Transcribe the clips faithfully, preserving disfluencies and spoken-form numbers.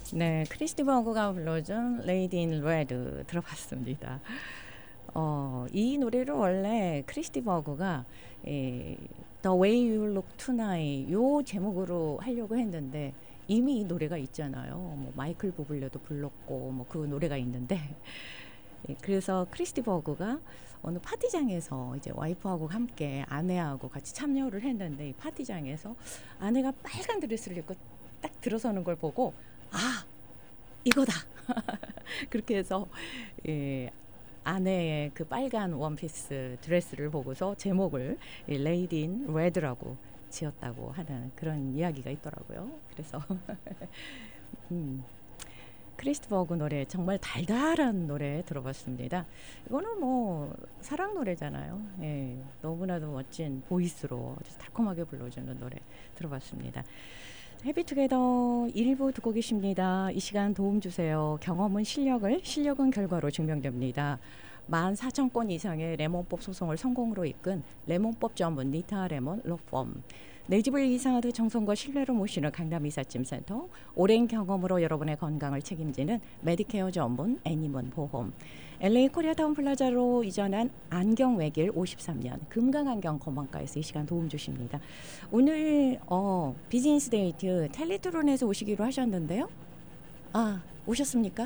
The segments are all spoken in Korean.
네, 크리스티 버그가 불러준 Lady in Red 들어봤습니다. 어, 이 노래를 원래 크리스티 버그가 에, The Way You Look Tonight 요 제목으로 하려고 했는데 이미 이 노래가 있잖아요. 뭐 마이클 부블레도 불렀고 뭐 그 노래가 있는데 예, 그래서 크리스티 버그가 어느 파티장에서 이제 와이프하고 함께 아내하고 같이 참여를 했는데 이 파티장에서 아내가 빨간 드레스를 입고 딱 들어서는 걸 보고 아 이거다 그렇게 해서 예, 아내의 그 빨간 원피스 드레스를 보고서 제목을 Lady in Red라고 지었다고 하는 그런 이야기가 있더라고요. 그래서 음, 크리스티 버그 노래 정말 달달한 노래 들어봤습니다. 이거는 뭐 사랑 노래잖아요. 예, 너무나도 멋진 보이스로 아주 달콤하게 불러주는 노래 들어봤습니다. 해피투게더 일 부 듣고 계십니다. 이 시간 도움 주세요. 경험은 실력을, 실력은 결과로 증명됩니다. 만 사천 건 이상의 레몬법 소송을 성공으로 이끈 레몬법 전문 니타 레몬 로펌. 내 집을 이사하듯 정성과 신뢰로 모시는 강남 이삿짐센터. 오랜 경험으로 여러분의 건강을 책임지는 메디케어 전문 애니먼 보험. 엘에이 코리아타운 플라자로 이전한 안경 외길 오십삼 년 금강안경 검안과에서 이 시간 도움 주십니다. 오늘 어, 비즈니스 데이트 텔레트론에서 오시기로 하셨는데요. 아, 오셨습니까?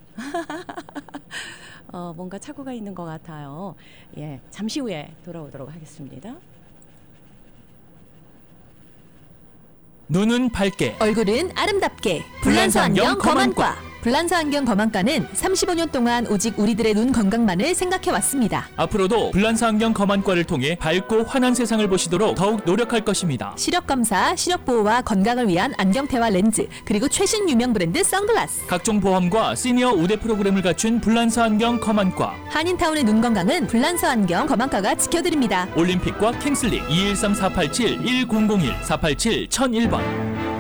어, 뭔가 착오가 있는 것 같아요. 예, 잠시 후에 돌아오도록 하겠습니다. 눈은 밝게, 얼굴은 아름답게. 불란서 안경 검안과. 불란서 안경 검안과는 삼십오 년 동안 오직 우리들의 눈 건강만을 생각해 왔습니다. 앞으로도 불란서 안경 검안과를 통해 밝고 환한 세상을 보시도록 더욱 노력할 것입니다. 시력 검사, 시력 보호와 건강을 위한 안경테와 렌즈, 그리고 최신 유명 브랜드 선글라스. 각종 보험과 시니어 우대 프로그램을 갖춘 불란서 안경 검안과. 한인타운의 눈 건강은 불란서 안경 검안과가 지켜드립니다. 올림픽과 킹슬리 이일삼 사팔칠 일공공일 사팔칠 천일 번.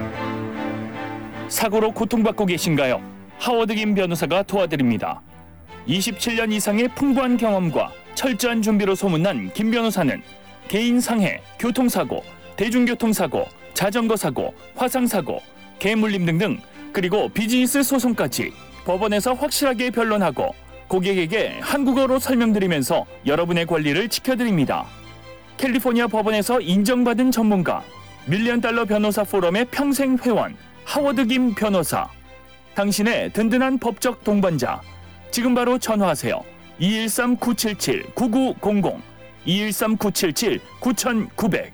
사고로 고통받고 계신가요? 하워드 김 변호사가 도와드립니다. 이십칠 년 이상의 풍부한 경험과 철저한 준비로 소문난 김 변호사는 개인 상해, 교통사고, 대중교통사고, 자전거 사고, 화상사고, 개물림 등등, 그리고 비즈니스 소송까지 법원에서 확실하게 변론하고 고객에게 한국어로 설명드리면서 여러분의 권리를 지켜드립니다. 캘리포니아 법원에서 인정받은 전문가, 밀리언 달러 변호사 포럼의 평생 회원, 하워드 김 변호사. 당신의 든든한 법적 동반자. 지금 바로 전화하세요. 이일삼 구칠칠 구구공공 이일삼 구칠칠 구구공공.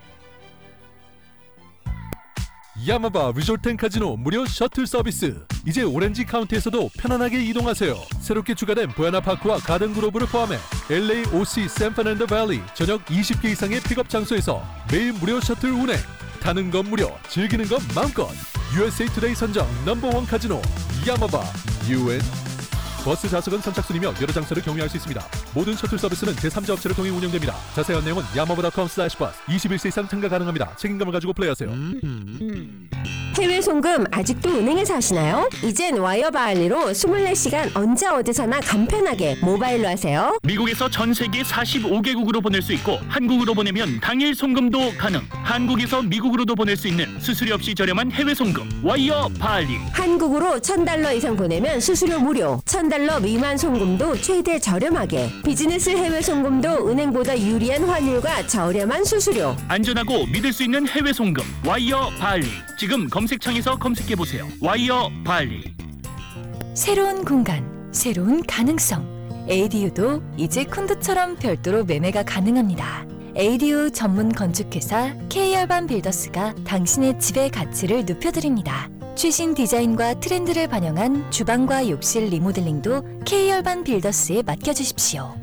야마바 리조트 앤 카지노 무료 셔틀 서비스. 이제 오렌지 카운티에서도 편안하게 이동하세요. 새롭게 추가된 부에나파크와 가든그로브를 포함해 엘에이, 오씨, 샌프란시스코 밸리 전역 이십 개 이상의 픽업 장소에서 매일 무료 셔틀 운행. 타는 건 무료, 즐기는 건 마음껏. 유에스에이 투데이 선정 넘버원 카지노 야마바 유엔. 버스 좌석은 선착순이며 여러 장소를 경유할 수 있습니다. 모든 셔틀 서비스는 제삼자 업체를 통해 운영됩니다. 자세한 내용은 야마바 닷컴 슬래시 버스. 이십일 세 이상 참가 가능합니다. 책임감을 가지고 플레이하세요. 음, 음. 해외 송금 아직도 은행에서 하시나요? 이젠 와이어 바할리로 이십사 시간 언제 어디서나 간편하게 모바일로 하세요. 미국에서 전 세계 사십오 개국으로 보낼 수 있고 한국으로 보내면 당일 송금도 가능. 한국에서 미국으로도 보낼 수 있는 수수료 없이 저렴한 해외 송금 와이어 바할리. 한국으로 천 달러 이상 보내면 수수료 무료. 천 달러 미만 송금도 최대 저렴하게. 비즈니스 해외 송금도 은행보다 유리한 환율과 저렴한 수수료. 안전하고 믿을 수 있는 해외 송금 와이어 바할리. 지금 검색창에서 검색해보세요. 와이어 바할리. 새로운 공간, 새로운 가능성. 에이디유도 이제 콘도처럼 별도로 매매가 가능합니다. 에이디유 전문 건축회사 케이알반 빌더스가 당신의 집의 가치를 높여드립니다. 최신 디자인과 트렌드를 반영한 주방과 욕실 리모델링도 케이알반 빌더스에 맡겨주십시오.